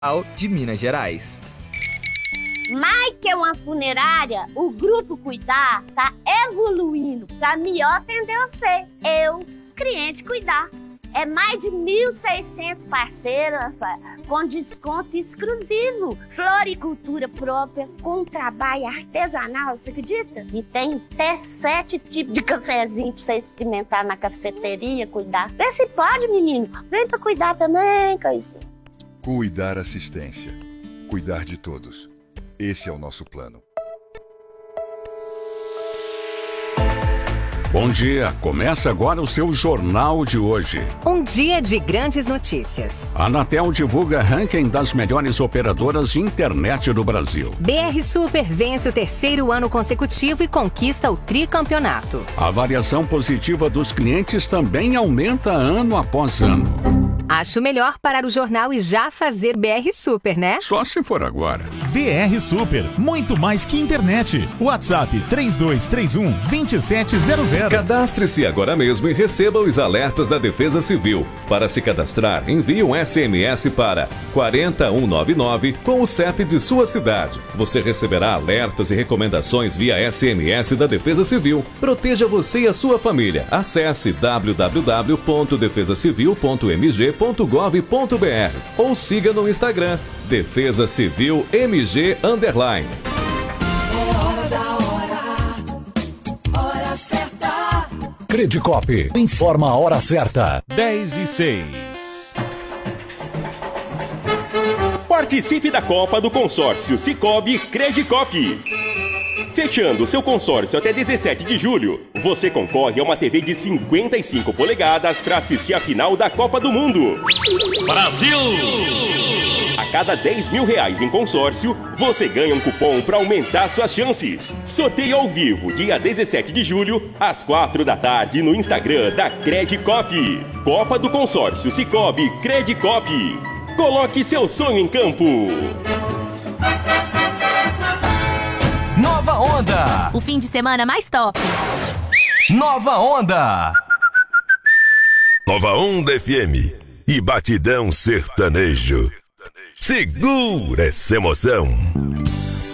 de Minas Gerais. Mais que uma funerária, o Grupo Cuidar está evoluindo para melhor atender você, eu, cliente Cuidar. É mais de 1.600 parceiros, com desconto exclusivo. Floricultura própria, com trabalho artesanal, você acredita? E tem até 7 tipos de cafezinho para você experimentar na cafeteria, Cuidar. Vê se pode, menino. Vem para Cuidar também, coisinha. Cuidar Assistência. Cuidar de todos. Esse é o nosso plano. Bom dia, começa agora o seu Jornal de hoje. Um dia de grandes notícias. A Anatel divulga ranking das melhores operadoras de internet do Brasil. BR Super vence o 3º ano consecutivo e conquista o tricampeonato. A avaliação positiva dos clientes também aumenta ano após ano. Acho melhor parar o jornal e já fazer BR Super, né? Só se for agora. BR Super, muito mais que internet. WhatsApp 3231-2700. Cadastre-se agora mesmo e receba os alertas da Defesa Civil. Para se cadastrar, envie um SMS para 40199 com o CEP de sua cidade. Você receberá alertas e recomendações via SMS da Defesa Civil. Proteja você e a sua família. Acesse www.defesacivil.mg.gov.br ou siga no Instagram Defesa Civil MG _. Hora certa. Credicop informa a hora certa. 10:06. Participe da Copa do Consórcio Sicoob Credicop. Fechando seu consórcio até 17 de julho, você concorre a uma TV de 55 polegadas para assistir a final da Copa do Mundo. Brasil! A cada R$10.000 em consórcio, você ganha um cupom para aumentar suas chances. Sorteio ao vivo, dia 17 de julho, às 4 da tarde, no Instagram da Credicop. Copa do Consórcio Sicoob Credicop. Coloque seu sonho em campo. Nova Onda. O fim de semana mais top. Nova Onda. Nova Onda FM e Batidão Sertanejo. Segura essa emoção.